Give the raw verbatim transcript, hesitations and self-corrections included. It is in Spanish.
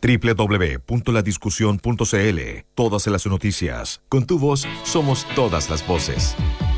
doble u doble u doble u punto la discusión punto c l. Todas las noticias. Con tu voz somos todas las voces.